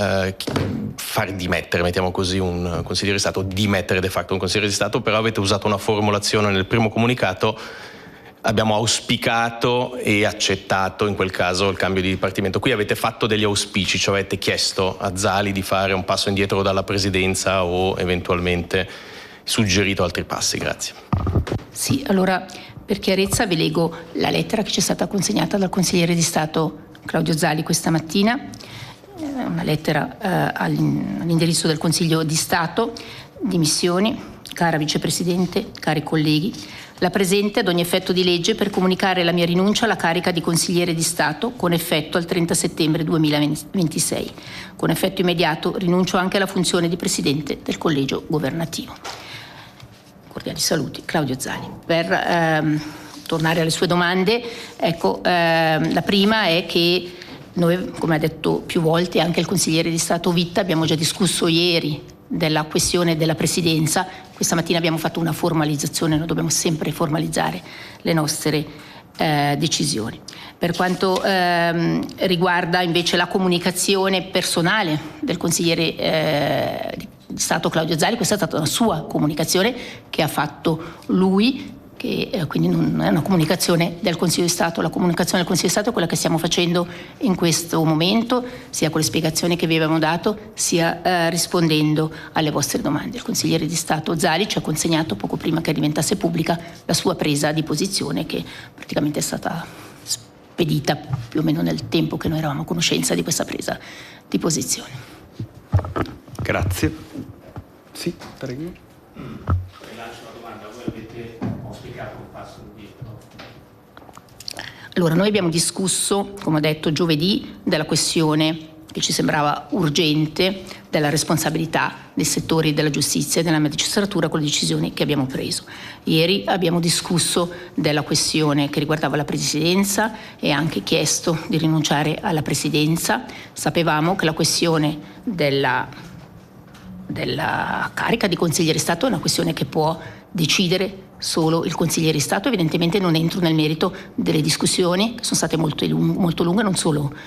far dimettere, mettiamo così, un consigliere di Stato, dimettere de facto un consigliere di Stato, però avete usato una formulazione nel primo comunicato: abbiamo auspicato e accettato in quel caso il cambio di dipartimento. Qui avete fatto degli auspici, cioè avete chiesto a Zali di fare un passo indietro dalla presidenza o eventualmente suggerito altri passi. Grazie. Sì, allora per chiarezza vi leggo la lettera che ci è stata consegnata dal consigliere di Stato Claudio Zali questa mattina, una lettera all'indirizzo del Consiglio di Stato. Dimissioni. Cara Vicepresidente, cari colleghi, la presente ad ogni effetto di legge per comunicare la mia rinuncia alla carica di consigliere di Stato con effetto al 30 settembre 2026. Con effetto immediato rinuncio anche alla funzione di Presidente del Collegio Governativo. Cordiali saluti, Claudio Zali. Per tornare alle sue domande, ecco, la prima è che noi, come ha detto più volte anche il consigliere di Stato Vitta, abbiamo già discusso ieri della questione della presidenza. Questa mattina abbiamo fatto una formalizzazione, noi dobbiamo sempre formalizzare le nostre decisioni. Per quanto riguarda invece la comunicazione personale del consigliere di Stato Claudio Zali, questa è stata una sua comunicazione che ha fatto lui, che quindi non è una comunicazione del Consiglio di Stato. La comunicazione del Consiglio di Stato è quella che stiamo facendo in questo momento, sia con le spiegazioni che vi abbiamo dato, sia rispondendo alle vostre domande. Il consigliere di Stato Zali ci ha consegnato poco prima che diventasse pubblica la sua presa di posizione, che praticamente è stata spedita più o meno nel tempo che noi eravamo a conoscenza di questa presa di posizione. Grazie. Sì, prego. Allora, noi abbiamo discusso, come ho detto, giovedì, della questione che ci sembrava urgente della responsabilità dei settori della giustizia e della magistratura con le decisioni che abbiamo preso. Ieri abbiamo discusso della questione che riguardava la presidenza e anche chiesto di rinunciare alla presidenza. Sapevamo che la questione della carica di consigliere di Stato è una questione che può decidere solo il consigliere di Stato. Evidentemente non entro nel merito delle discussioni che sono state molto lunghe, non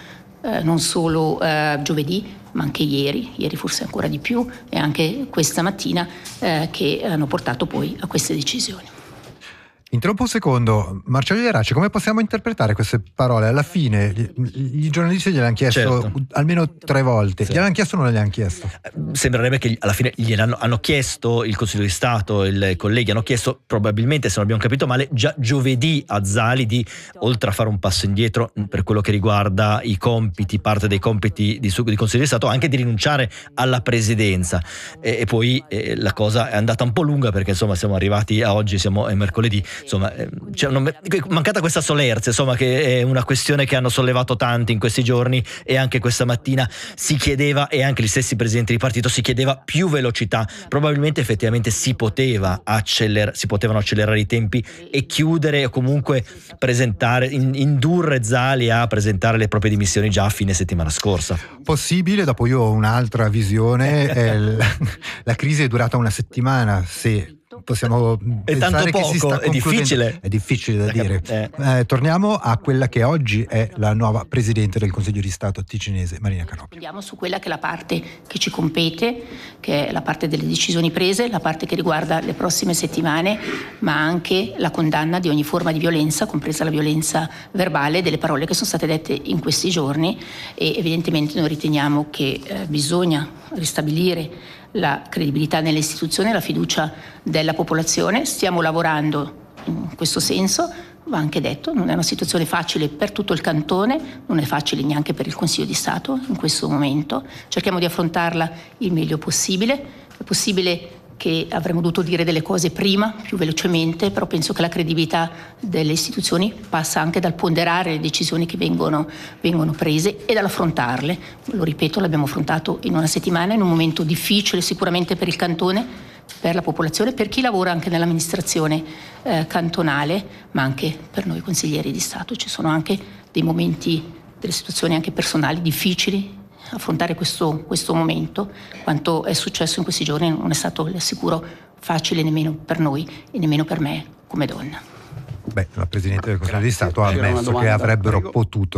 solo giovedì, ma anche ieri forse ancora di più, e anche questa mattina, che hanno portato poi a queste decisioni. Interrompo un secondo. Marcello Ierace, come possiamo interpretare queste parole? Alla fine i giornalisti gliel'hanno chiesto almeno 3 volte. Gliel'hanno chiesto o non gliel'hanno chiesto? Sembrerebbe che alla fine hanno chiesto, il Consiglio di Stato, i colleghi hanno chiesto, probabilmente, se non abbiamo capito male, già giovedì a Zali di, oltre a fare un passo indietro per quello che riguarda i compiti, parte dei compiti di Consiglio di Stato, anche di rinunciare alla presidenza. E poi la cosa è andata un po' lunga, perché insomma siamo arrivati a oggi, siamo mercoledì. Insomma, mancata questa solerzia, insomma, che è una questione che hanno sollevato tanti in questi giorni, e anche questa mattina si chiedeva, e anche gli stessi presidenti di partito, si chiedeva più velocità. Probabilmente effettivamente si potevano accelerare i tempi e chiudere, o comunque presentare, indurre Zali a presentare le proprie dimissioni già a fine settimana scorsa. Possibile. Dopo io ho un'altra visione. La crisi è durata una settimana, se possiamo è tanto poco, è difficile da dire. Torniamo a quella che oggi è la nuova Presidente del Consiglio di Stato ticinese, Marina Carobia. Andiamo su quella che è la parte che ci compete, che è la parte delle decisioni prese, la parte che riguarda le prossime settimane, ma anche la condanna di ogni forma di violenza, compresa la violenza verbale, delle parole che sono state dette in questi giorni. E evidentemente noi riteniamo che bisogna ristabilire la credibilità nelle istituzioni e la fiducia della popolazione. Stiamo lavorando in questo senso, va anche detto, non è una situazione facile per tutto il cantone, non è facile neanche per il Consiglio di Stato in questo momento. Cerchiamo di affrontarla il meglio possibile. È possibile che avremmo dovuto dire delle cose prima, più velocemente, però penso che la credibilità delle istituzioni passa anche dal ponderare le decisioni che vengono prese e dall'affrontarle. Lo ripeto, l'abbiamo affrontato in una settimana, in un momento difficile sicuramente per il cantone, per la popolazione, per chi lavora anche nell'amministrazione cantonale, ma anche per noi consiglieri di Stato. Ci sono anche dei momenti, delle situazioni anche personali difficili. Affrontare questo momento, quanto è successo in questi giorni, non è stato, le assicuro, facile nemmeno per noi e nemmeno per me come donna. La Presidente del Consiglio di Stato ha ammesso che avrebbero potuto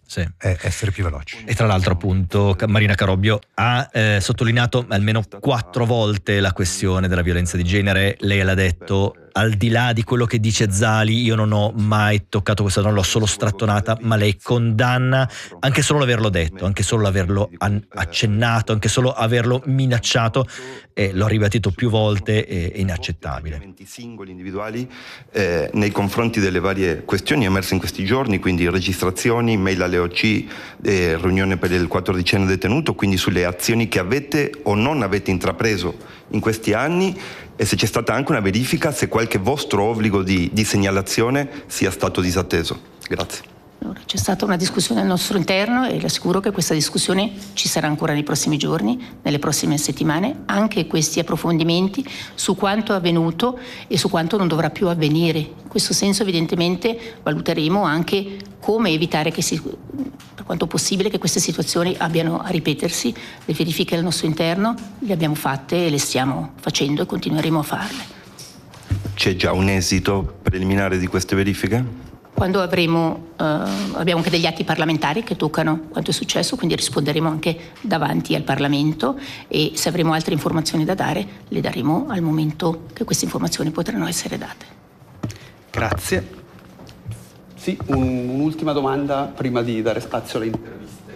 è essere più veloci. E tra l'altro appunto Marina Carobbio ha sottolineato almeno 4 volte la questione della violenza di genere. Lei l'ha detto: al di là di quello che dice Zali, io non ho mai toccato questa donna, l'ho solo strattonata, ma lei condanna anche solo l'averlo detto, anche solo l'averlo accennato, anche solo averlo minacciato, e l'ho ribadito più volte, è inaccettabile. Singoli, individuali, nei confronti delle varie questioni emerse in questi giorni, quindi registrazioni, mail alle OC, riunione per il 14enne detenuto, quindi sulle azioni che avete o non avete intrapreso in questi anni, e se c'è stata anche una verifica se qualche vostro obbligo di segnalazione sia stato disatteso. Grazie. Allora, c'è stata una discussione al nostro interno e le assicuro che questa discussione ci sarà ancora nei prossimi giorni, nelle prossime settimane, anche questi approfondimenti su quanto è avvenuto e su quanto non dovrà più avvenire. In questo senso evidentemente valuteremo anche come evitare che per quanto possibile che queste situazioni abbiano a ripetersi. Le verifiche al nostro interno le abbiamo fatte e le stiamo facendo e continueremo a farle. C'è già un esito preliminare di queste verifiche? Quando abbiamo anche degli atti parlamentari che toccano quanto è successo, quindi risponderemo anche davanti al Parlamento, e se avremo altre informazioni da dare le daremo al momento che queste informazioni potranno essere date. Grazie. Sì, un'ultima domanda prima di dare spazio alle interviste.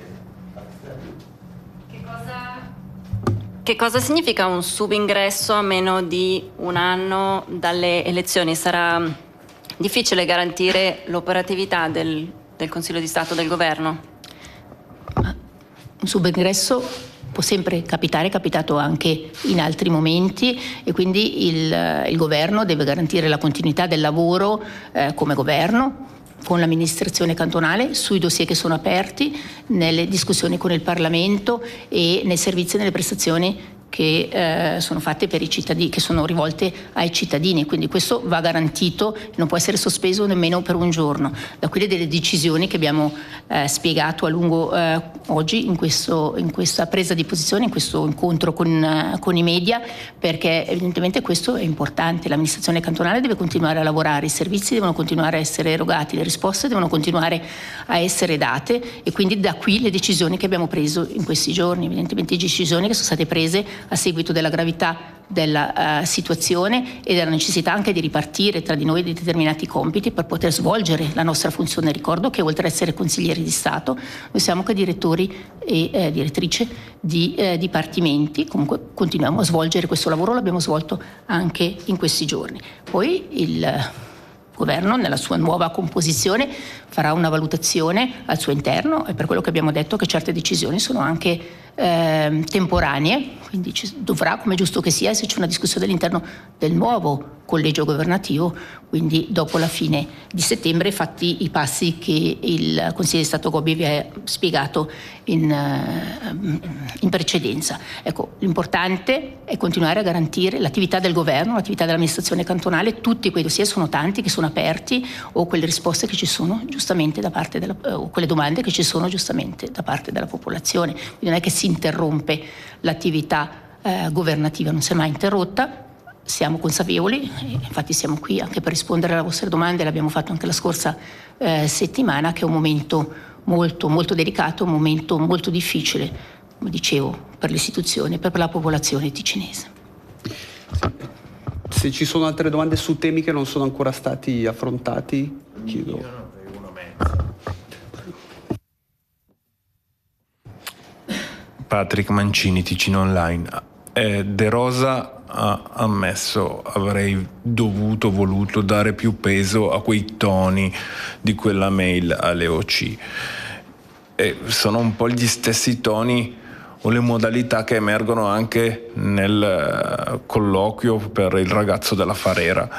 Che cosa significa un subingresso a meno di un anno dalle elezioni? Sarà difficile garantire l'operatività del Consiglio di Stato, del Governo? Un subingresso può sempre capitare, è capitato anche in altri momenti, e quindi il Governo deve garantire la continuità del lavoro come Governo, con l'amministrazione cantonale, sui dossier che sono aperti, nelle discussioni con il Parlamento e nei servizi e nelle prestazioni che sono fatte per i cittadini, che sono rivolte ai cittadini, quindi questo va garantito, non può essere sospeso nemmeno per un giorno. Da qui delle decisioni che abbiamo spiegato a lungo oggi in questa presa di posizione, in questo incontro con i media, perché evidentemente questo è importante. L'amministrazione cantonale deve continuare a lavorare, i servizi devono continuare a essere erogati, le risposte devono continuare a essere date, e quindi da qui le decisioni che abbiamo preso in questi giorni, evidentemente decisioni che sono state prese a seguito della gravità della situazione e della necessità anche di ripartire tra di noi di determinati compiti per poter svolgere la nostra funzione. Ricordo che oltre ad essere consiglieri di Stato noi siamo anche direttori e direttrice di dipartimenti. Comunque continuiamo a svolgere questo lavoro, l'abbiamo svolto anche in questi giorni. Poi il Governo nella sua nuova composizione farà una valutazione al suo interno, e per quello che abbiamo detto che certe decisioni sono anche temporanee, quindi dovrà, come giusto che sia, esserci una discussione all'interno del nuovo collegio governativo, quindi dopo la fine di settembre, fatti i passi che il Consiglio di Stato Gobbi vi ha spiegato in precedenza. Ecco, l'importante è continuare a garantire l'attività del governo, l'attività dell'amministrazione cantonale. Tutti quei dossier sono tanti che sono aperti, o quelle risposte che ci sono giustamente da parte o quelle domande che ci sono giustamente da parte della popolazione. Quindi non è che si interrompe l'attività governativa, non si è mai interrotta. Siamo consapevoli, infatti siamo qui anche per rispondere alle vostre domande, l'abbiamo fatto anche la scorsa settimana, che è un momento molto, molto delicato, un momento molto difficile, come dicevo, per l'istituzione e per la popolazione ticinese. Se ci sono altre domande su temi che non sono ancora stati affrontati, chiedo. Patrick Mancini, Ticino Online. De Rosa ha ammesso: avrei voluto dare più peso a quei toni di quella mail alle OC. E sono un po' gli stessi toni o le modalità che emergono anche nel colloquio per il ragazzo della Farera.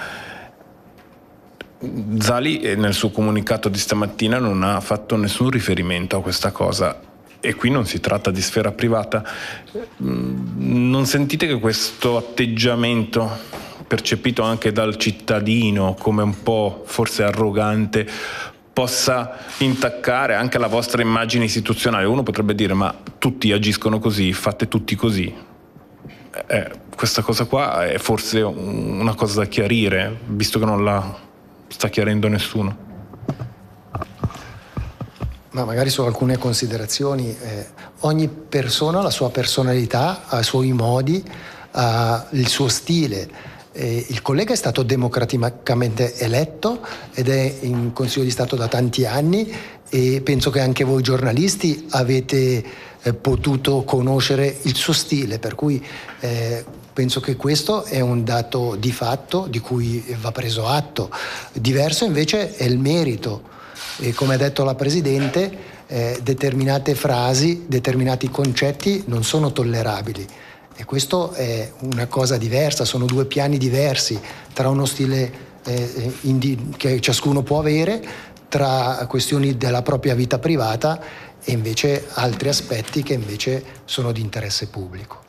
Zali nel suo comunicato di stamattina non ha fatto nessun riferimento a questa cosa. E qui non si tratta di sfera privata. Non sentite che questo atteggiamento, percepito anche dal cittadino come un po' forse arrogante, possa intaccare anche la vostra immagine istituzionale? Uno potrebbe dire: ma tutti agiscono così, fate tutti così. Questa cosa qua è forse una cosa da chiarire, visto che non la sta chiarendo nessuno. ma magari solo alcune considerazioni. Ogni persona ha la sua personalità, ha i suoi modi, ha il suo stile. Il collega è stato democraticamente eletto ed è in Consiglio di Stato da tanti anni, e penso che anche voi giornalisti avete potuto conoscere il suo stile, per cui penso che questo è un dato di fatto di cui va preso atto. Diverso invece è il merito, e come ha detto la Presidente, determinate frasi, determinati concetti non sono tollerabili, e questo è una cosa diversa, sono due piani diversi tra uno stile che ciascuno può avere, tra questioni della propria vita privata e invece altri aspetti che invece sono di interesse pubblico.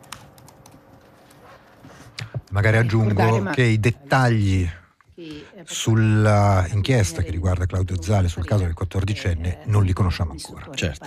Magari aggiungo che i dettagli sulla inchiesta che riguarda Claudio Zali sul caso del 14enne non li conosciamo ancora. Certo.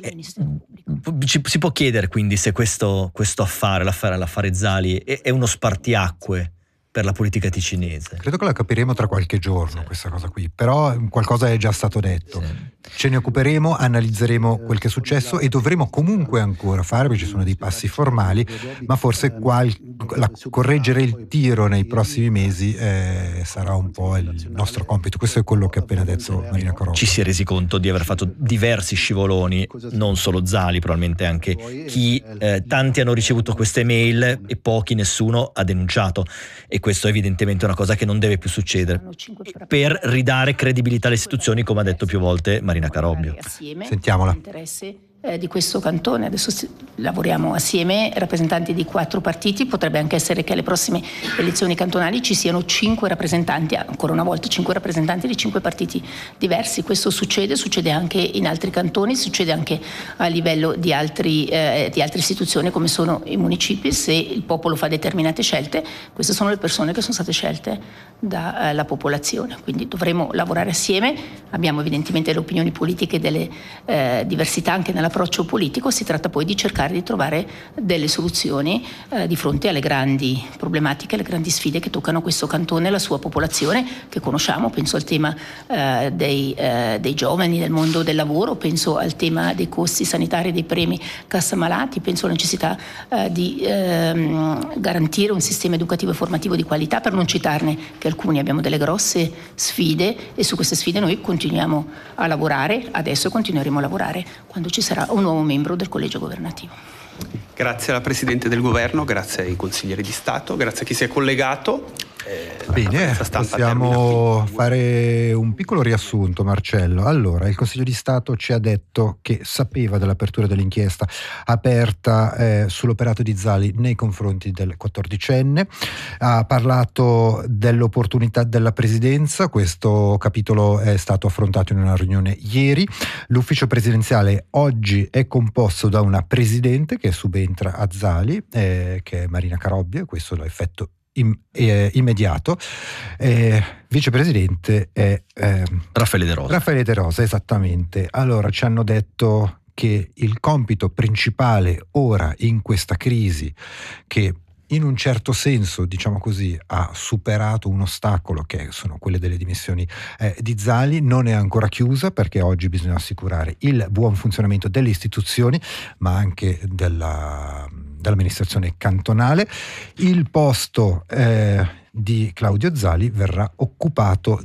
Si può chiedere quindi se questo affare, l'affare Zali, è uno spartiacque per la politica ticinese. Credo che la capiremo tra qualche giorno, questa cosa qui, però qualcosa è già stato detto. Ce ne occuperemo, analizzeremo quel che è successo e dovremo comunque ancora fare, perché ci sono dei passi formali, ma forse correggere il tiro nei prossimi mesi sarà un po' il nostro compito. Questo è quello che ha appena detto Marina Carobia. Ci si è resi conto di aver fatto diversi scivoloni, non solo Zali, probabilmente anche chi, tanti hanno ricevuto queste mail e nessuno ha denunciato, e questo è evidentemente una cosa che non deve più succedere per ridare credibilità alle istituzioni, come ha detto più volte Marina Carobio. Sentiamola. Di questo cantone, adesso lavoriamo assieme, rappresentanti di 4 partiti, potrebbe anche essere che alle prossime elezioni cantonali ci siano 5 rappresentanti, ancora una volta 5 rappresentanti di 5 partiti diversi. Questo succede anche in altri cantoni, succede anche a livello di altre istituzioni come sono i municipi. Se il popolo fa determinate scelte, queste sono le persone che sono state scelte dalla popolazione, quindi dovremo lavorare assieme. Abbiamo evidentemente le opinioni politiche, delle diversità anche nell'approccio politico. Si tratta poi di cercare di trovare delle soluzioni di fronte alle grandi problematiche, alle grandi sfide che toccano questo cantone e la sua popolazione che conosciamo. Penso al tema dei giovani, del mondo del lavoro, penso al tema dei costi sanitari, dei premi cassa malati, penso alla necessità di garantire un sistema educativo e formativo di qualità, per non citarne che alcuni. Abbiamo delle grosse sfide e su queste sfide noi continuiamo a lavorare, adesso continueremo a lavorare quando ci sarà un nuovo membro del collegio governativo. Grazie alla Presidente del Governo, grazie ai consiglieri di Stato, grazie a chi si è collegato. Bene, possiamo fare un piccolo riassunto, Marcello. Allora, il Consiglio di Stato ci ha detto che sapeva dell'apertura dell'inchiesta aperta sull'operato di Zali nei confronti del 14enne, ha parlato dell'opportunità della Presidenza. Questo capitolo è stato affrontato in una riunione ieri. L'ufficio presidenziale oggi è composto da una Presidente che subentra a Zali, che è Marina Carobia, questo è l'effetto immediato. Vicepresidente è Raffaele De Rosa, esattamente. Allora, ci hanno detto che il compito principale ora in questa crisi, che in un certo senso, diciamo così, ha superato un ostacolo che sono quelle delle dimissioni di Zali, non è ancora chiusa, perché oggi bisogna assicurare il buon funzionamento delle istituzioni, ma anche dell'amministrazione cantonale. Il posto di Claudio Zali verrà occupato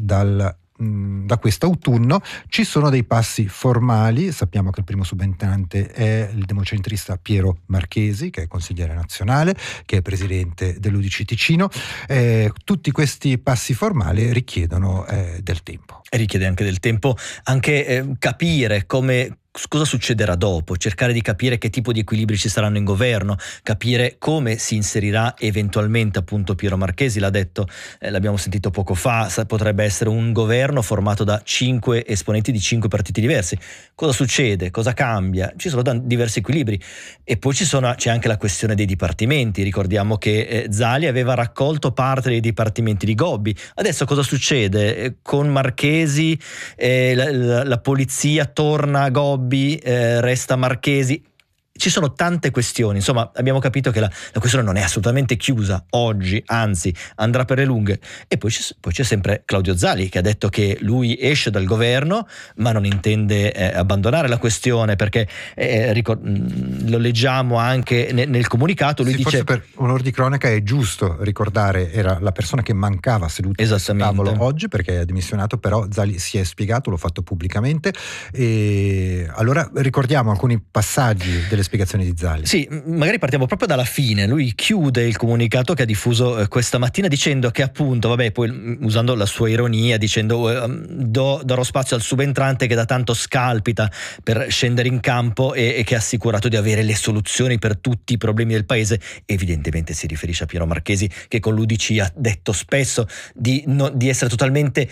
da quest'autunno. Ci sono dei passi formali. Sappiamo che il primo subentrante è il democentrista Piero Marchesi, che è consigliere nazionale, che è presidente dell'UDC Ticino. Tutti questi passi formali richiedono del tempo. E richiede anche del tempo, anche capire cosa succederà dopo, cercare di capire che tipo di equilibri ci saranno in governo, capire come si inserirà eventualmente, appunto Piero Marchesi l'ha detto, l'abbiamo sentito poco fa, potrebbe essere un governo formato da 5 esponenti di 5 partiti diversi. Cosa succede? Cosa cambia? Ci sono diversi equilibri, e poi c'è anche la questione dei dipartimenti. Ricordiamo che Zali aveva raccolto parte dei dipartimenti di Gobbi. Adesso cosa succede? Con Marchesi la polizia torna a Gobbi, resta Marchesi. ci sono tante questioni, insomma abbiamo capito che la questione non è assolutamente chiusa oggi, anzi andrà per le lunghe. E poi c'è sempre Claudio Zali, che ha detto che lui esce dal governo ma non intende abbandonare la questione, perché lo leggiamo anche nel comunicato, lui dice... Forse per onor di cronaca è giusto ricordare, era la persona che mancava seduta al tavolo oggi perché ha dimissionato, però Zali si è spiegato, l'ho fatto pubblicamente, e allora ricordiamo alcuni passaggi delle spiegazioni di Zali. Sì, magari partiamo proprio dalla fine. Lui chiude il comunicato che ha diffuso questa mattina dicendo che appunto, vabbè, poi usando la sua ironia, dicendo darò spazio al subentrante che da tanto scalpita per scendere in campo e che ha assicurato di avere le soluzioni per tutti i problemi del paese. Evidentemente si riferisce a Piero Marchesi, che con l'UDC ha detto spesso di essere totalmente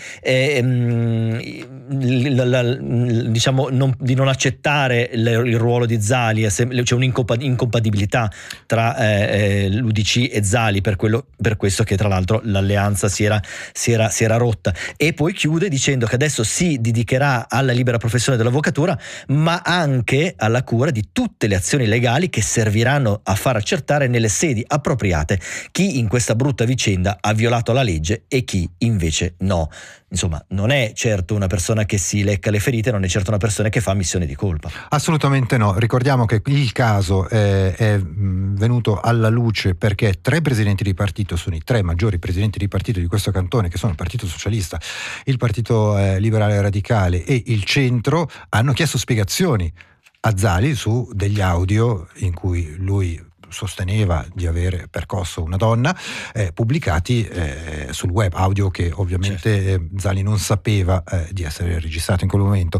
diciamo di non accettare il ruolo di Zali. C'è un'incompatibilità tra l'UDC e Zali, per questo che tra l'altro l'alleanza si era rotta. E poi chiude dicendo che adesso si dedicherà alla libera professione dell'avvocatura, ma anche alla cura di tutte le azioni legali che serviranno a far accertare nelle sedi appropriate chi in questa brutta vicenda ha violato la legge e chi invece no. Insomma, non è certo una persona che si lecca le ferite, non è certo una persona che fa missione di colpa. Assolutamente no. Ricordiamo che il caso è venuto alla luce perché 3 presidenti di partito sono i 3 maggiori presidenti di partito di questo cantone, che sono il Partito Socialista, il Partito Liberale Radicale e il Centro, hanno chiesto spiegazioni a Zali su degli audio in cui lui sosteneva di aver percosso una donna, pubblicati sul web, audio che ovviamente Zali non sapeva di essere registrato in quel momento,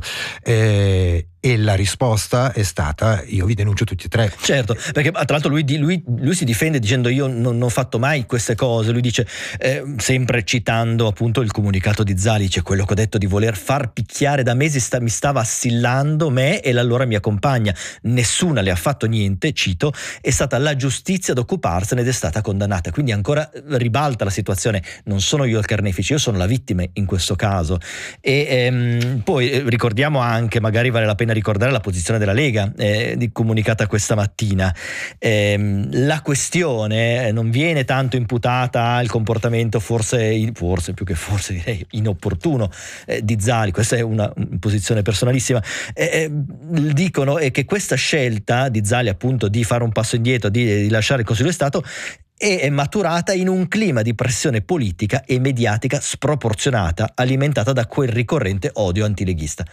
e la risposta è stata: io vi denuncio tutti e 3. Certo, perché tra l'altro lui si difende dicendo io non ho fatto mai queste cose. Lui dice, sempre citando appunto il comunicato di Zali, dice: quello che ho detto di voler far picchiare da mesi mi stava assillando me e l'allora mia compagna, nessuna le ha fatto niente, cito, è stata la giustizia ad occuparsene ed è stata condannata. Quindi ancora ribalta la situazione: non sono io il carnefice, io sono la vittima in questo caso. E poi ricordiamo anche, magari vale la pena ricordare la posizione della Lega comunicata questa mattina. La questione non viene tanto imputata al comportamento forse più che forse direi inopportuno di Zali, questa è una posizione personalissima. Dicono che questa scelta di Zali appunto di fare un passo indietro, di lasciare il Consiglio di Stato, è maturata in un clima di pressione politica e mediatica sproporzionata, alimentata da quel ricorrente odio antileghista.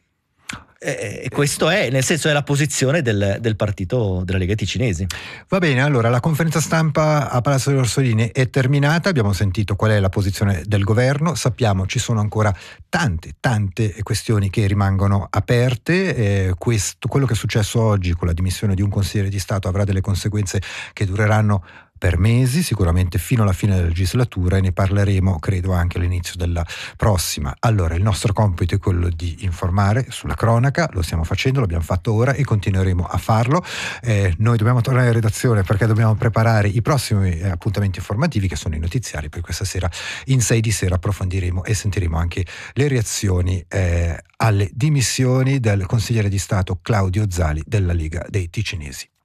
Questo è, nel senso, è la posizione del partito della Lega Ticinesi. Va bene, allora la conferenza stampa a Palazzo delle Orsoline è terminata, abbiamo sentito qual è la posizione del governo, sappiamo ci sono ancora tante questioni che rimangono aperte. Quello che è successo oggi con la dimissione di un consigliere di Stato avrà delle conseguenze che dureranno per mesi, sicuramente fino alla fine della legislatura, e ne parleremo credo anche all'inizio della prossima. Allora il nostro compito è quello di informare sulla cronaca, lo stiamo facendo, l'abbiamo fatto ora e continueremo a farlo. Noi dobbiamo tornare in redazione perché dobbiamo preparare i prossimi appuntamenti informativi, che sono i notiziari. Poi questa sera in 6 di sera approfondiremo e sentiremo anche le reazioni alle dimissioni del consigliere di Stato Claudio Zali della Lega dei Ticinesi.